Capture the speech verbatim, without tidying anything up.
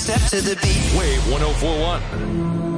step to the beat. Wave one oh four point one.